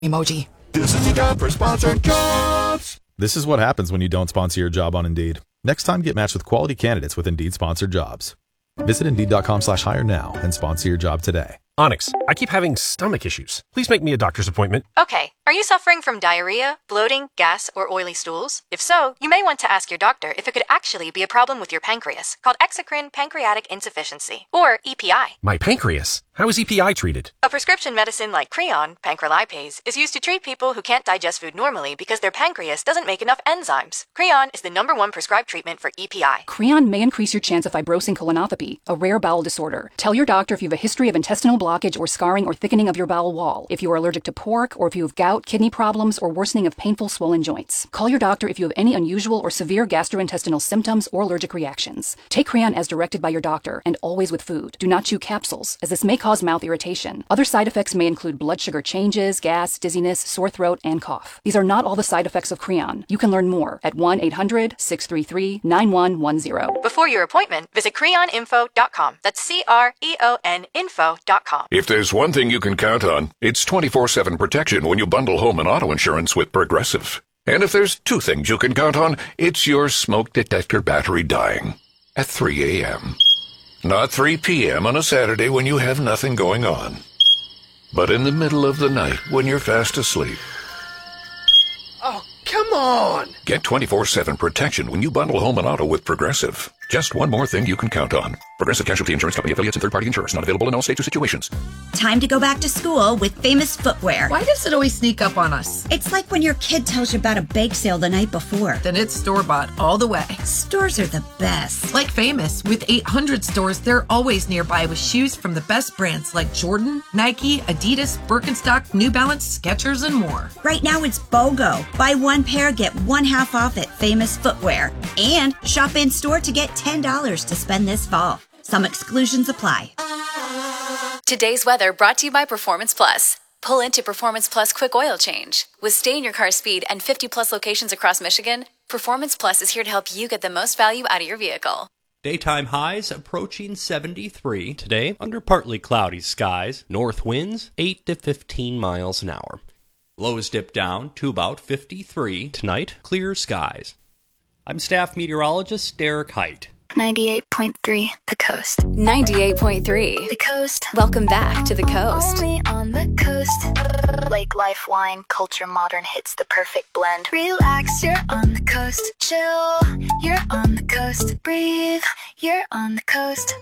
Emoji. This is the job for sponsored jobs. This is what happens when you don't sponsor your job on Indeed. Next time, get matched with quality candidates with Indeed sponsored jobs. Visit Indeed.com/hire now and sponsor your job today. Onyx, I keep having stomach issues. Please make me a doctor's appointment. Okay, are you suffering from diarrhea, bloating, gas, or oily stools? If so, you may want to ask your doctor if it could actually be a problem with your pancreas, called exocrine pancreatic insufficiency, or EPI. My pancreas? How is EPI treated? A prescription medicine like Creon, pancrelipase, is used to treat people who can't digest food normally because their pancreas doesn't make enough enzymes. Creon is the #1 prescribed treatment for EPI. Creon may increase your chance of fibrosing colonopathy, a rare bowel disorder. Tell your doctor if you have a history of intestinal blockage or scarring or thickening of your bowel wall, if you are allergic to pork, or if you have gout, kidney problems, or worsening of painful swollen joints. Call your doctor if you have any unusual or severe gastrointestinal symptoms or allergic reactions. Take Creon as directed by your doctor, and always with food. Do not chew capsules, as this may cause mouth irritation. Other side effects may include blood sugar changes, gas, dizziness, sore throat, and cough. These are not all the side effects of Creon. You can learn more at 1-800-633-9110. Before your appointment, visit creoninfo.com. That's CREON info.com. If there's one thing you can count on, it's 24/7 protection when you bundle home and auto insurance with Progressive. And if there's two things you can count on, it's your smoke detector battery dying at 3 a.m. Not 3 p.m. on a Saturday when you have nothing going on, but in the middle of the night when you're fast asleep. Oh, come on! Get 24/7 protection when you bundle home and auto with Progressive. Just one more thing you can count on. Progressive Casualty Insurance Company affiliates and third-party insurers. Not available in all states or situations. Time to go back to school with Famous Footwear. Why does it always sneak up on us? It's like when your kid tells you about a bake sale the night before. Then it's store-bought all the way. Stores are the best. Like Famous, with 800 stores, they're always nearby with shoes from the best brands like Jordan, Nike, Adidas, Birkenstock, New Balance, Skechers, and more. Right now it's BOGO. Buy one pair, get one half off at Famous Footwear. And shop in-store to get $10 to spend this fall. Some exclusions apply. Today's weather brought to you by Performance Plus. Pull into Performance Plus Quick Oil Change. With stay-in-your-car speed and 50-plus locations across Michigan, Performance Plus is here to help you get the most value out of your vehicle. Daytime highs approaching 73 today under partly cloudy skies. North winds 8 to 15 miles an hour. Lows dip down to about 53 tonight. Clear skies. I'm staff meteorologist Derek Height. 98.3 The Coast. 98.3 The Coast. Welcome back to The Coast. Only on the coast. Lake life, wine, culture, modern hits the perfect blend. Relax, you're on the coast. Chill, you're on the coast. Breathe, you're on the coast.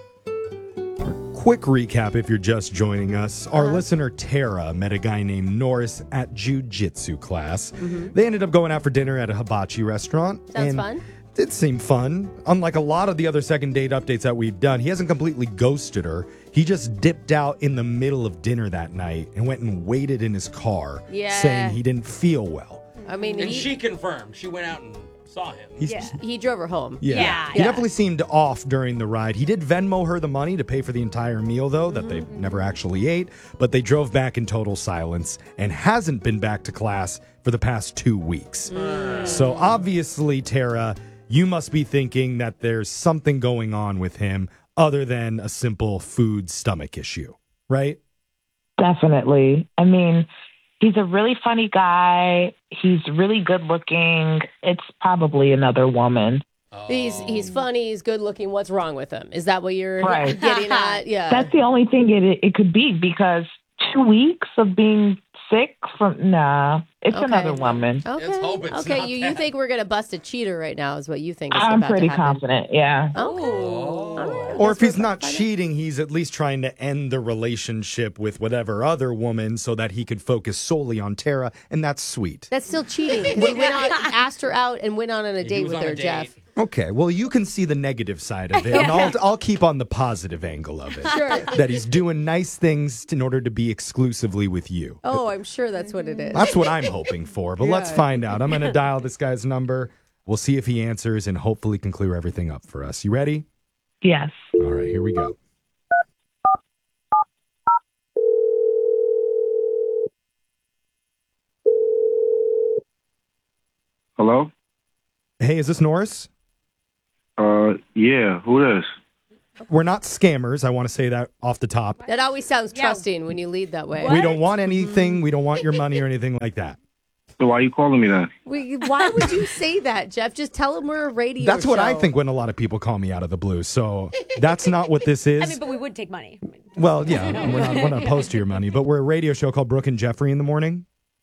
Quick recap if you're just joining us. Our listener Tara met a guy named Norris at jiu-jitsu class. They ended up going out for dinner at a hibachi restaurant. Sounds fun. It seemed fun. Unlike a lot of the other second date updates that we've done, he hasn't completely ghosted her. He just dipped out in the middle of dinner that night and went and waited in his car, saying he didn't feel well. I mean, and she confirmed. She went out and saw him. He drove her home. He definitely seemed off during the ride. He did Venmo her the money to pay for the entire meal, though, that they never actually ate. But they drove back in total silence and hasn't been back to class for the past 2 weeks. So obviously, Tara, you must be thinking that there's something going on with him other than a simple food stomach issue, right? Definitely. I mean, he's a really funny guy. He's really good looking. It's probably another woman. He's funny. He's good looking. What's wrong with him? Is that what you're getting at? Yeah. That's the only thing it could be, because 2 weeks of being sick it's another woman. Okay. You think we're gonna bust a cheater right now? Is what you think? I'm pretty confident. Yeah. Okay. Or if he's not cheating, he's at least trying to end the relationship with whatever other woman so that he could focus solely on Tara, and that's sweet. That's still cheating. He asked her out and went on a date with her, Jeff. Okay, well, you can see the negative side of it, and I'll keep on the positive angle of it. Sure. That he's doing nice things in order to be exclusively with you. Oh, I'm sure that's what it is. That's what I'm hoping for, but let's find out. I'm going to dial this guy's number. We'll see if he answers and hopefully can clear everything up for us. You ready? Yes. All right, here we go. Hello? Hey, is this Norris? Yeah, who this? We're not scammers. I want to say that off the top. That always sounds trusting when you lead that way. We don't want anything. We don't want your money or anything like that. So why are you calling me then? Why would you say that, Jeff? Just tell him we're a radio That's what I show. think when a lot of people call me out of the blue. So that's not what this is. I mean, but we would take money. Well, yeah, we're not opposed to your money, but we're a radio show called Brooke and Jeffrey in the Morning.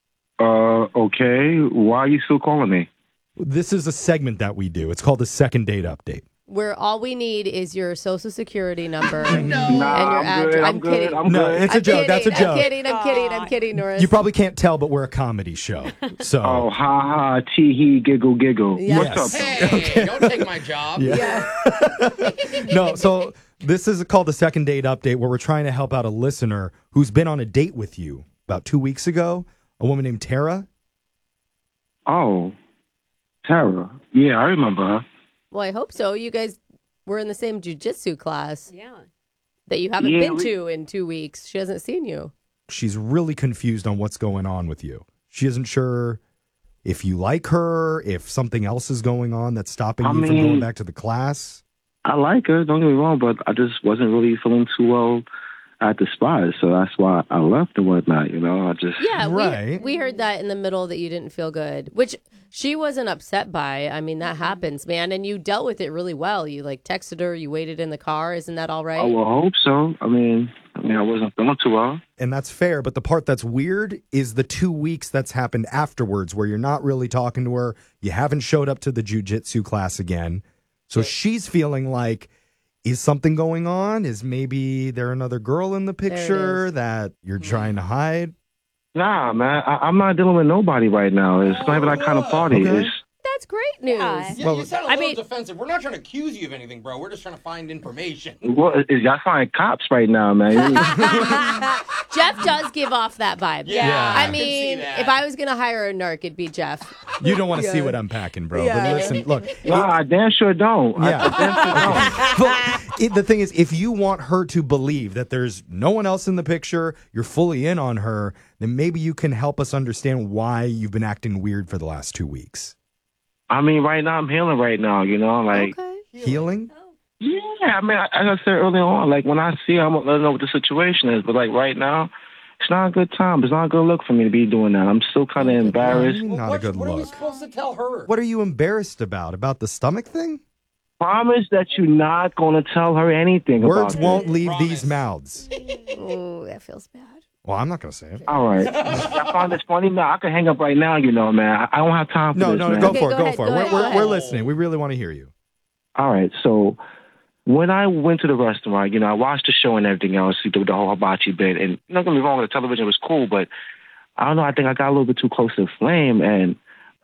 Okay. Why are you still calling me? This is a segment that we do. It's called the Second Date Update. Where all we need is your social security number and your I'm good, address. I'm good, kidding. I'm No, good. it's a joke. That's a joke. I'm kidding, Norris. You probably can't tell, but we're a comedy show. So. Oh, ha ha, tee hee, giggle, giggle. Yes. What's up? Hey, don't take my job. Yeah. No, so this is called the Second Date Update, where we're trying to help out a listener who's been on a date with you about 2 weeks ago, a woman named Tara. Oh, Tara. Yeah, I remember her. Well, I hope so. You guys were in the same jiu-jitsu class. Yeah. That you haven't been to in 2 weeks. She hasn't seen you. She's really confused on what's going on with you. She isn't sure if you like her, if something else is going on that's stopping you from going back to the class. I like her, don't get me wrong, but I just wasn't really feeling too well at the spot, so that's why I left and whatnot, you know. Yeah, we heard that in the middle that you didn't feel good, which she wasn't upset by. I mean, that happens, man, and you dealt with it really well. You texted her, you waited in the car. Isn't that all right? I will hope so. I mean, I wasn't feeling too well. And that's fair, but the part that's weird is the 2 weeks that's happened afterwards where you're not really talking to her. You haven't showed up to the jiu-jitsu class again. So she's feeling like, is something going on? Is maybe there another girl in the picture that you're trying to hide? Nah, man, I'm not dealing with nobody right now. It's not even that kind of party. Okay. That's great news. Yeah, you sound a little defensive. We're not trying to accuse you of anything, bro. We're just trying to find information. Well, y'all find cops right now, man. Jeff does give off that vibe. Yeah. I mean, if I was going to hire a narc, it'd be Jeff. You don't want to see what I'm packing, bro. Yeah. But listen, look. Nah, I damn sure don't. Yeah. I damn sure don't. The thing is, if you want her to believe that there's no one else in the picture, you're fully in on her, then maybe you can help us understand why you've been acting weird for the last 2 weeks. I mean, right now I'm healing right now, you know, like. Healing? Yeah, I mean, as I said earlier on, like when I see her, I'm going to let her know what the situation is. But like right now, it's not a good time. It's not a good look for me to be doing that. I'm still kind of embarrassed. Not a good What are you look. supposed to tell her? What are you embarrassed about? About the stomach thing? Promise that you're not going to tell her anything Words about won't this. leave these mouths. Oh, that feels bad. Well, I'm not going to say it. All right. I find this funny. Man, I can hang up right now, you know, man. I don't have time for this, man. Go for it. We're listening. We really want to hear you. All right. So when I went to the restaurant, you know, I watched the show and everything else, the whole hibachi bit. And don't get me wrong, the television was cool, but I don't know. I think I got a little bit too close to the flame, and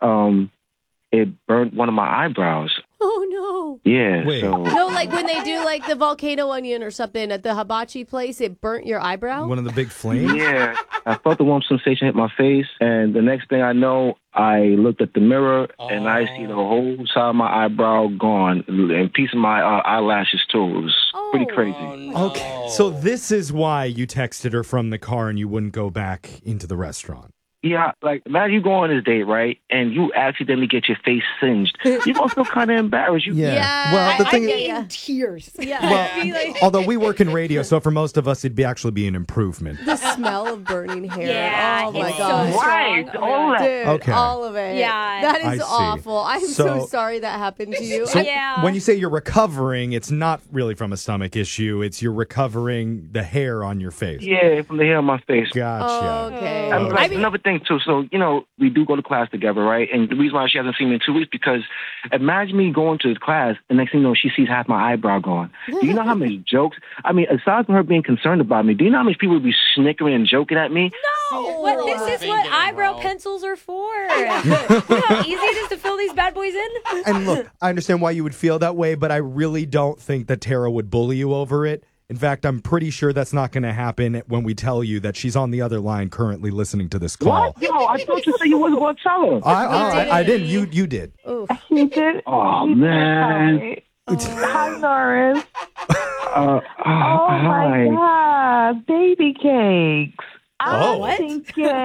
it burnt one of my eyebrows. Oh, no. Yeah. Wait. So No, like when they do like the volcano onion or something at the hibachi place, it burnt your eyebrow? One of the big flames? yeah, I felt the warm sensation hit my face, and the next thing I know, I looked at the mirror and I see the whole side of my eyebrow gone, and a piece of my eyelashes too. It was pretty crazy. Okay, so this is why you texted her from the car and you wouldn't go back into the restaurant. Yeah, like imagine you go on this date, right, and you accidentally get your face singed. You're gonna feel kind of embarrassed. Well, the thing is, in tears. well, although we work in radio, so for most of us, it'd actually be an improvement. The smell of burning hair. Yeah, oh my it's god. so Right, strong. all that. Dude, Okay. all of it. Yeah. That I is see. awful. I'm so So- sorry that happened to you. So Yeah. when you say you're recovering, it's not really from a stomach issue. It's you're recovering the hair on your face. Yeah, from the hair on my face. Gotcha. Okay. And like, another thing too, so you know, we do go to class together, right? And the reason why she hasn't seen me in 2 weeks because imagine me going to the class and next thing you know, she sees half my eyebrow gone. Do you know how many jokes? I mean, aside from her being concerned about me, do you know how many people would be snickering and joking at me? What, this is what eyebrow pencils are for. You know how easy it is to fill these bad boys in? And look, I understand why you would feel that way, but I really don't think that Tara would bully you over it. In fact, I'm pretty sure that's not going to happen when we tell you that she's on the other line currently listening to this call. What? Yo, I thought you said you wasn't going to tell her. I didn't. You did. He did. Oh, he man. Did Hi, Norris. Oh, my God, baby cakes. Oh. I'm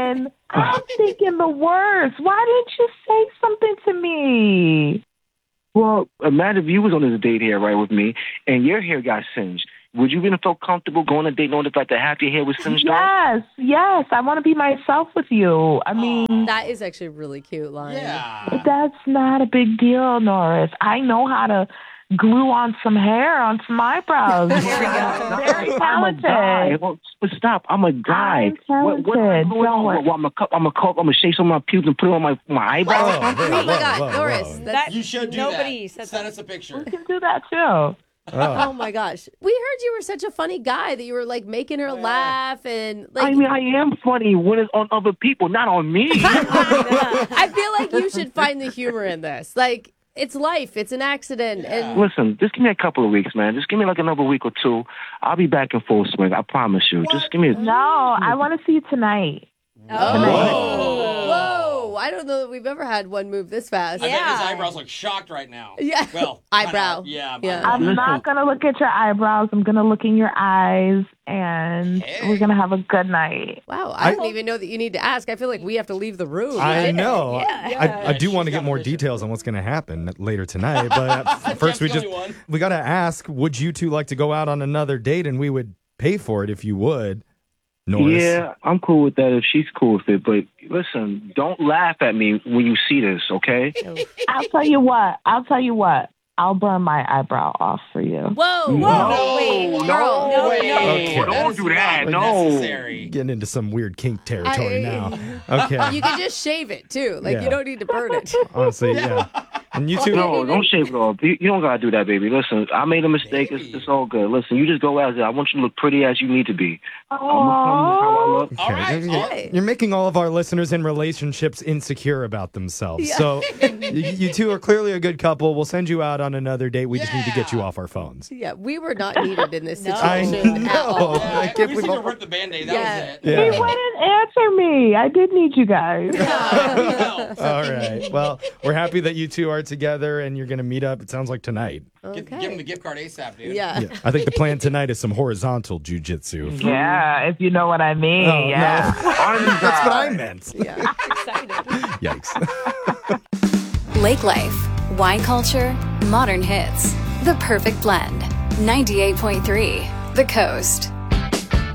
thinking the worst. Why didn't you say something to me? Well, imagine if you was on this date here, right, with me, and your hair got singed. Would you even feel comfortable going on a date knowing the fact that half your hair was singed off? Yes. I want to be myself with you. I mean, That is actually a really cute line. Yeah. that's not a big deal, Norris. I know how to glue on some hair on some eyebrows. Very I'm a guy. talented. Well, but stop. I'm a guy. I'm What am I talented. doing? Don't worry. I'm gonna shave some of my pubes and put it on my eyebrows. Oh my God, Norris. That, You should do nobody that. said Send that. us a picture. You can do that too. Oh my gosh. We heard you were such a funny guy that you were like making her laugh and like I mean, I am funny when it's on other people, not on me. I feel like you should find the humor in this. Like it's life, it's an accident and Listen, just give me a couple of weeks, man. Just give me like another week or two. I'll be back in full swing. I promise you. Just give me No, I want to see you tonight. Whoa. I don't know that we've ever had one move this fast. I bet his eyebrows look shocked right now. Yeah. Well, Eyebrow. Yeah. I'm not going to look at your eyebrows. I'm going to look in your eyes, and we're going to have a good night. Wow, I don't even know that you need to ask. I feel like we have to leave the room. I know. Yeah. I do want to get more details on what's going to happen later tonight, but first we got to ask, would you two like to go out on another date, and we would pay for it if you would? Norris. Yeah, I'm cool with that if she's cool with it. But listen, don't laugh at me when you see this, okay? I'll tell you what. I'll burn my eyebrow off for you. Whoa, No, wait, no, girl. no, Okay. don't do that. No. Getting into some weird kink territory now. Okay. You can just shave it too. Like Yeah. you don't need to burn it. Honestly, yeah. And you two. No, don't shave it off. You don't gotta do that, baby. Listen, I made a mistake. It's all good. Listen, you just go as it. I want you to look pretty as you need to be. I'm gonna come how I look. Okay. You're making all of our listeners in relationships insecure about themselves. So you two are clearly a good couple. We'll send you out on another date. We just need to get you off our phones. Yeah, we were not needed in this I situation know. at all. I can't We believe just need to all- rip the Band-Aid. That was it. Yeah. He wouldn't answer me. I did need you guys. All right. Well, we're happy that you two are together and you're going to meet up. It sounds like tonight. Give him the gift card ASAP, dude. Yeah. Yeah. I think the plan tonight is some horizontal jujitsu. Yeah, if you know what I mean. Oh, yeah. no. That's what I meant. Yeah. Excited. Yikes. Lake Life, wine culture, modern hits. The perfect blend. 98.3 The Coast.